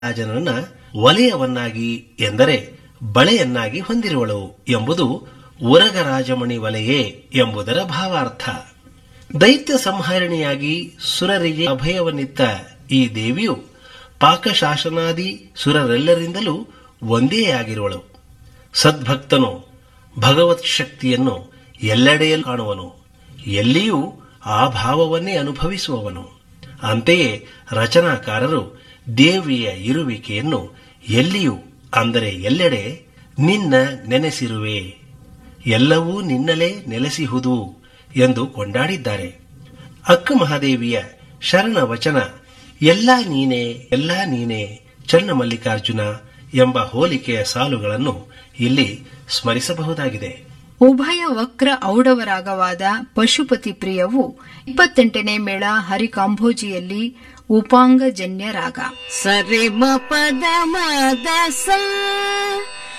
ರಾಜನನ್ನ ವಲಯವನ್ನಾಗಿ ಎಂದರೆ ಬಳೆಯನ್ನಾಗಿ ಹೊಂದಿರುವಳು ಎಂಬುದು ಉರಗರಾಜಮಣಿ ವಲೆಯೇ ಎಂಬುದರ ಭಾವಾರ್ಥ. ದೈತ್ಯ ಸಂಹರಣಿಯಾಗಿ ಸುರರಿಗೆ ಅಭಯವನ್ನಿತ್ತ ಈ ದೇವಿಯು ಪಾಕಶಾಸನಾದಿ ಸುರರೆಲ್ಲರಿಂದಲೂ ಒಂದೇ ಆಗಿರುವಳು. ಸದ್ಭಕ್ತನು ಭಗವತ್ ಶಕ್ತಿಯನ್ನು ಎಲ್ಲೆಡೆಯಲ್ಲಿ ಕಾಣುವನು, ಎಲ್ಲಿಯೂ ಆ ಭಾವವನ್ನೇ ಅನುಭವಿಸುವವನು. ಅಂತೆಯೇ ರಚನಾಕಾರರು ದೇವಿಯ ಇರುವಿಕೆಯನ್ನು ಎಲ್ಲಿಯೂ ಅಂದರೆ ಎಲ್ಲೆಡೆ ನಿನ್ನ ನೆನೆಸಿರುವೆ, ಎಲ್ಲವೂ ನಿನ್ನಲೇ ನೆಲೆಸಿಹುದು ಎಂದು ಕೊಂಡಾಡಿದ್ದಾರೆ. ಅಕ್ಕ ಮಹಾದೇವಿಯ ಶರಣ ವಚನ ಎಲ್ಲಾ ನೀನೇ ಎಲ್ಲಾ ನೀನೇ ಚನ್ನಮಲ್ಲಿಕಾರ್ಜುನ ಎಂಬ ಹೋಲಿಕೆಯ ಸಾಲುಗಳನ್ನು ಇಲ್ಲಿ ಸ್ಮರಿಸಬಹುದಾಗಿದೆ. ಉಭಯ ವಕ್ರ ಔಡವರಾಗವಾದ ಪಶುಪತಿ ಪ್ರಿಯವು 28ನೇ ಮೇಳ ಹರಿಕಾಂಭೋಜಿಯಲ್ಲಿ ಉಪಾಂಗಜನ್ಯ ರಾಗ. ಸರಿ ಮ ಪದ ಮದ ಸ